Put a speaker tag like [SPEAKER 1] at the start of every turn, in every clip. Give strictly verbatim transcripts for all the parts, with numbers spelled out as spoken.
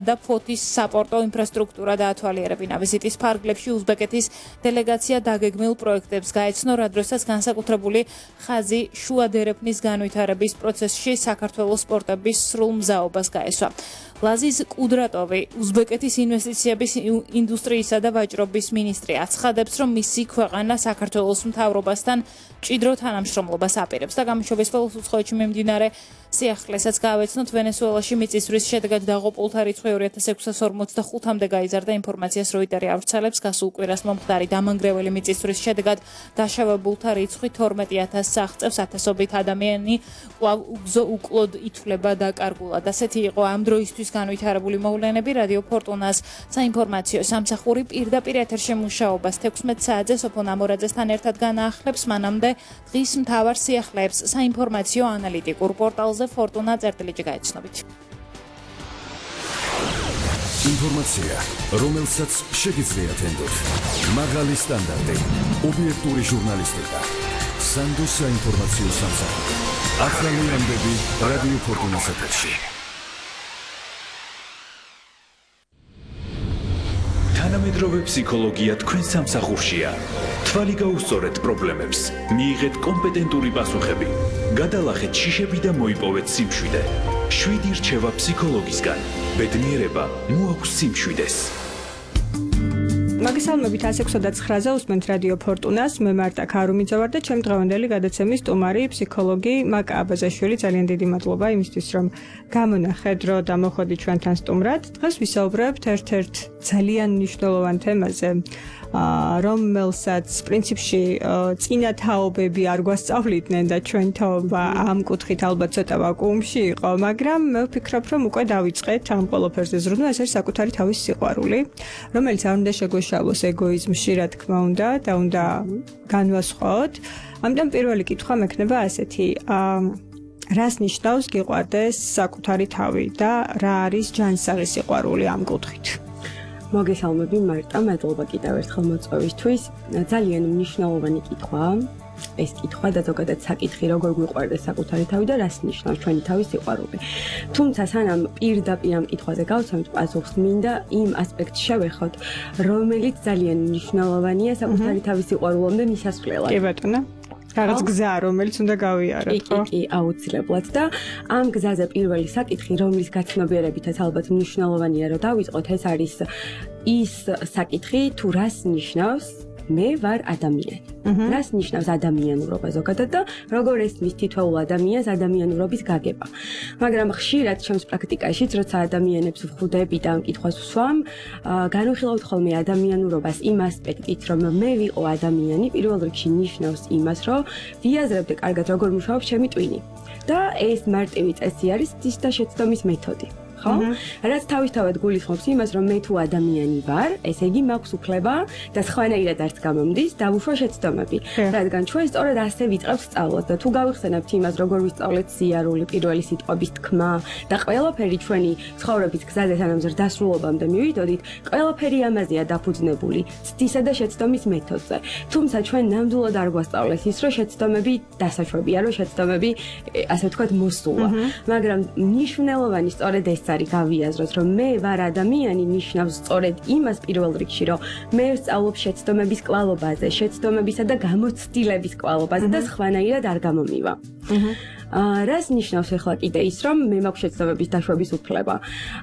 [SPEAKER 1] და ფოთის საპორტო ინფრასტრუქტურა დაათვალიერებინა. ვიზიტის ფარგლებში უზბეკეთის დელეგაცია დაგეგმილ პროექტებს გაეცნო, რა დროსაც განსაკუთრებული ხაზი შუა დერეფნის განვითარების პროცესში საქართველოს სპორტების სრულ მზაობას გაესვა. ლაზიზ კუდრატოვი, უზბეკეთის ინვესტიციების ინდუსტრიისა და ვაჭრობის მინისტრი, აცხადებს, რომ მისი ქვეყანა საქართველოს მთავრობასთან მჭიდრო თანამშრომლობას აპირებს და გამოშვების fellows უცხოეთში მიმდინარე სიახლესაც გავეცნოთ. ვენესუელაში მიწისძვრის შედეგად დაღუპულთა რიცხვი ორი ათას ექვსას ორმოცდახუთამდე გაიზარდა. ინფორმაციას როიტერი ავრცელებს. გასულ კვირას მომხდარი დამანგრეველი მიწისძვრის შედეგად დაშავებულთა რიცხვი თორმეტ ათასს აღწევს. ათასობით ადამიანი კვლავ უკლოდ ითვლება დაკარგულად. ასეთი იყო ამ დროისთვის განვითარებული მოვლენები. რადიო ფორტუნას საინფორმაციო სამსახური პირდაპირ ეთერში მუშაობას თექვსმეტ საათზე სოფო ნამორაძესთან ერთად განაახლებს. მანამდე დღის მთავარ სიახლეებს საინფორმაციო ანალიტიკურ პორტალზე Fortuna წერტილიჯი გაეცნობით.
[SPEAKER 2] ინფორმაცია, რომელსაც შეგიძლიათ ენდოთ. მაღალი სტანდარტი, ობიექტური ჟურნალისტიკა. სანდოს საინფორმაციო სამსახური. ახალი ამბები რადიო Fortuna's ეთერში.
[SPEAKER 3] თანამედროვე ფსიქოლოგია თქვენ სამსახურშია. თვალი გაუსწორეთ პრობლემებს, მიიღეთ კომპეტენტური პასუხები, გადალახეთ შიშები და მოიპოვეთ სიმშვიდე. შვიდი რჩევა ფსიქოლოგისგან, ბედნიერება მოაქვს სიმშვიდეს.
[SPEAKER 4] მაგისალმებით ას ექვსი და ცხრაზე უსმენთ რადიო Fortuna's, მე მარტა ქარუმიძე ვარ და ჩემ დღევანდელი გადაცემის სტუმარი ფსიქოლოგი მაკა აბაზაშვილი. ძალიან დიდი მადლობა იმისთვის, რომ გამონახეთ დრო და მოხვედით ჩვენთან სტუმრად. დღეს ვისაუბრებთ ერთ-ერთ ძალიან მნიშვნელოვან თემაზე, რომელსაც პრინციპში წინა თაობები არ გვასწავლიდნენ და ჩვენ თაობა ამ კუთხით ალბათ ცოტა ვაკუუმში იყო, მაგრამ მე ვფიქრობ, რომ უკვე დავიწყეთ ამ ყველაფერზე ზრუნვა. ეს არის საკუთარი თავის სიყვარული, რომელიც არ უნდა შეგვეშალოს ეგოიზმში, რა თქმა უნდა, და უნდა განვასხვაოთ. ამიტომ პირველი კითხვა მექნება ასეთი: რას ნიშნავს გიყვარდეს საკუთარი თავი და რა არის ჯანსაღი სიყვარული ამ კუთხით?
[SPEAKER 5] მოგესალმები მარტა, მადლობა კიდევ ერთხელ მოწვევისთვის. ძალიან მნიშვნელოვანი კითხვაა ეს კითხვა და ზოგადად საკითხი, როგორ გვიყვარდეს საკუთარი თავი და რას ნიშნავს ჩვენი თავის სიყვარული. თუმცა სანამ პირდაპირ ამ კითხვაზე გავცემთ პასუხს, მინდა იმ ასპექტს შევეხოთ, რომელიც ძალიან მნიშვნელოვანია საკუთარი თავის სიყვარულამდე მისასვლელად.
[SPEAKER 4] კი ბატონო. რაღაც გზა, რომელიც უნდა გავიაროთ,
[SPEAKER 5] ხო? კი, კი, აუცილებლად და ამ გზაზე პირველი საკითხი, რომლის გაცნობიერებითაც ალბათ მნიშვნელოვანია, რომ დავიწყოთ, ეს არის ის საკითხი, თუ რას ნიშნავს მე ვარ ადამიანი. რას ნიშნავს ადამიანურობა ზოგადად და როგორ ესმის თითოეულ ადამიანს ადამიანურობის გაგება. მაგრამ ხშირად ჩემს პრაქტიკაშიც, როცა ადამიანებს ვხვდები და ამ კითხვას ვსვამ, განვიხილავთ ხოლმე ადამიანურობას იმ ასპექტით, რომ მე ვიყო ადამიანი, პირველ რიგში ნიშნავს იმას, რომ ვიაზრებდე კარგად როგორ მუშაობს ჩემი ტვინი. და ეს მარტივი წესი არის ცდის და შეცდომის მეთოდი. ხო? რაც თავისთავად გულისხმობს იმას, რომ მე თუ ადამიანი ვარ, ესე იგი მაქვს უფლება და სხვანაირად არც გამომდის დავუშვა შეცდომები. რადგან ჩვენ სწორედ ასე ვიწყებთ სწავლას და თუ გავიხსენებთ იმას, როგორ ვისწავლეთ სიარული, პირველი სიტყვების თქმა და ყველაფერი ჩვენი ცხოვრების გზაზე სანამ ზრდასრულობამდე მივიდოდით, ყველაფერი ამაზეა დაფუძნებული ცდისა და შეცდომის მეთოდზე. თუმცა ჩვენ ნამდვილად არ გვასწავლეს ის, რომ შეცდომები დასაშვებია, რომ შეცდომები ასე ვთქვათ მოსულა. მაგრამ მნიშვნელოვანი სწორედ ეს არის გავიაზროთ, რომ მე ვარ ადამიანი ნიშნავს სწორედ იმას პირველ რიგში, რომ მე ვსწავლობ შეცდომების კვალობაზე, შეცდომებისა და გამოცდილების კვალობაზე და სხვანაირად არ გამომივა. რას ნიშნავს ახლა კიდე ის, რომ მე მაქვს შეცდომების დაშვების უფლება?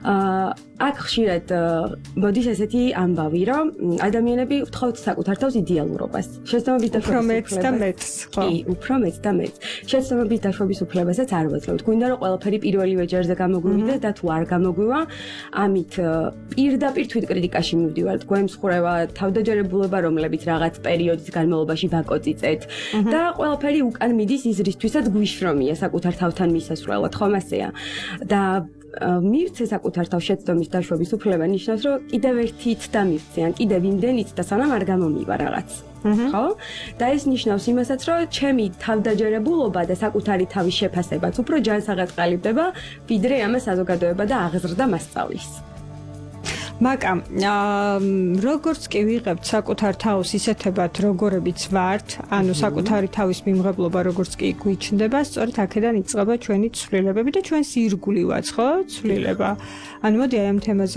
[SPEAKER 5] აქ ხშირად მოდის ესეთი ამბავი, რომ ადამიანები ვთხოვთ საკუთარ თავს იდეალურობას. შეცდომების დაშვების უფლებას კი, უფრო მეც და მეც. შეცდომების დაშვების უფლებასაც არ ვაძლევთ. გვინდა რომ ყველაფერი პირველივე ჯერზე გამოგვივიდეს და თუ არ გამოგვივა, ამით პირდაპირ თვითკრიტიკაში მივდივართ. გვემსხვრევა თავდაჯერებულება, რომლებიც რაღაც პერიოდის განმავლობაში ვაკოწიწეთ და ყველაფერი უკან მიდის იზრისთვისაც გვიშრომია საკუთარ თავთან მისასვლელად, ხომ ასეა? და მივცე საკუთარ თავს შეცდომის დაშვების უფლება ნიშნავს, რომ კიდევ ერთით დამივცე, ან კიდევ იმდენით და სანამ არ გამომივა რაღაც. ხო? და ეს ნიშნავს იმასაც, რომ ჩემი თავდაჯერებულობა და საკუთარი თავის შეფასებაც უფრო ჯანსაღად ყალიბდება, ვიდრე ამას საზოგადოება და აღზრდა მასწავლის.
[SPEAKER 4] მაკამ როგორც კი ვიღებთ საკუთარ თავს ისეთებად როგორებიც ვართ, ანუ საკუთარი თავის მიმღებლობა როგორც კი გვიჩნდება, სწორედ აქედან იწყება ჩვენი ცვლილებები და ჩვენს ირგვლივაც, ხო, ცვლილება. ანუ მოდი აი ამ თემაზე